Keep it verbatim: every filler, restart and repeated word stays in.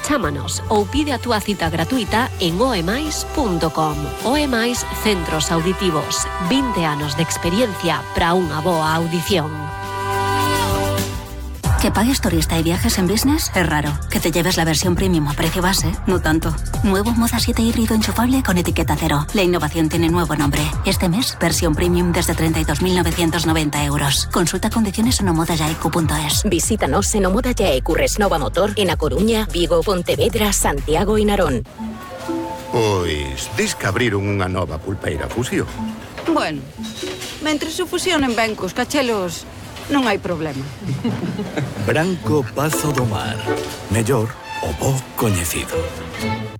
chámanos ou pide a túa cita gratuita en oemais punto com. Oemais Centros Auditivos. vinte anos de experiencia para unha boa audición. Que pagues turista y viajes en business es raro. Que te lleves la versión premium a precio base, no tanto. Nuevo Moda siete híbrido enchufable con etiqueta cero. La innovación tiene nuevo nombre. Este mes, versión premium desde treinta y dos mil novecientos noventa euros. Consulta condiciones en omodayaicu punto es. Visítanos en Omodayaicu Resnova Motor en A Coruña, Vigo, Pontevedra, Santiago e Narón. Pois, dis que abriron unha nova pulpeira Fusión. Bueno, mentres se fusionen ben cos cachelos, non hai problema. Branco Pazo do Mar. Mellor o bo coñecido.